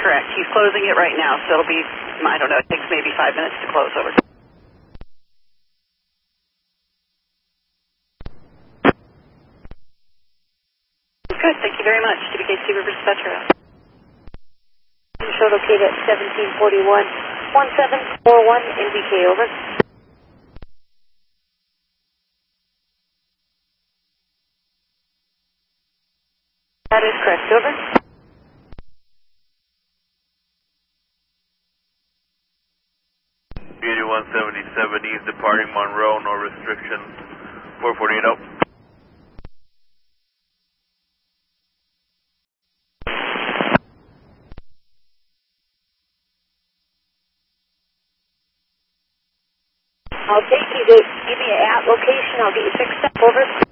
correct. He's closing it right now, so it'll be, I don't know, it takes maybe 5 minutes to close over. Good, thank you very much. WKC River Dispatcher. Show located at 1741, 1741, NBK, over. That is correct, over. Beauty 177 East departing Monroe, no restrictions, 448 out. I'll take you to give me an at location. I'll get you fixed up, over.